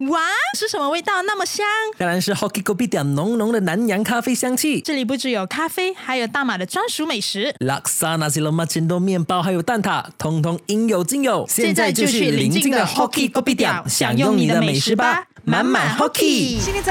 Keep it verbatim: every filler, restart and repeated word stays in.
哇，是什么味道那么香？ 当然是 Hoki Kopitiam 浓浓的南洋咖啡香气。 这里不只有咖啡，还有大马的专属美食 Laksa Nasi Lemak Cendol 面包还有蛋挞，通通应有尽有。 现在就去邻近的 Hoki Kopitiam 享用你的美食吧，满满 Hoki。 现在在